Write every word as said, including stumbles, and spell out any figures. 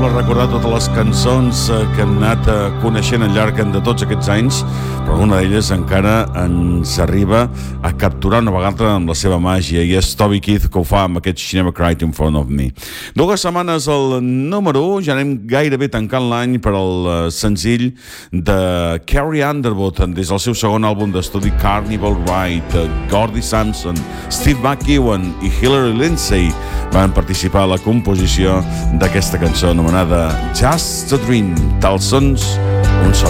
impossible recordar totes les cançons que hem anat coneixent al llarg de tots aquests anys, però una d'elles encara ens arriba a capturar una vegada amb la seva màgia, i és Toby Keith, que ho fa amb aquest She Never Cried in Front of Me. Dues setmanes al número u, ja anem gairebé tancant l'any per al senzill de Carrie Underwood des del seu segon àlbum d'estudi Carnival Ride. Gordy Sampson, Steve McEwan i Hilary Lindsey van participar a la composició d'aquesta cançó anomenada Just a Dream, tals sons un sol.